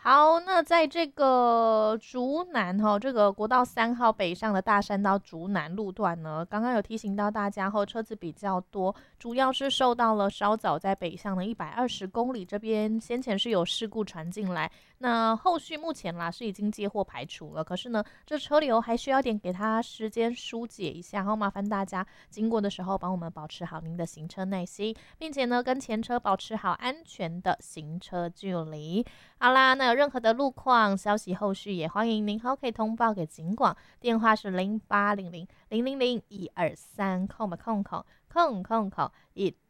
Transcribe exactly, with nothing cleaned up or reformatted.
好，那在这个竹南哈，这个国道三号北上的大山到竹南路段呢，刚刚有提醒到大家后，车子比较多，主要是受到了稍早在北向的一百二十公里这边先前是有事故传进来，那后续目前啦是已经接获排除了，可是呢，这车流还需要点给它时间疏解一下，好麻烦大家经过的时候帮我们保持好您的行车耐心，并且呢跟前车保持好安全的行车距离。好啦，那有任何的路况消息，后续也欢迎您好可以通报给警广，电话是零八零零零零零一二三空吧空空空空空一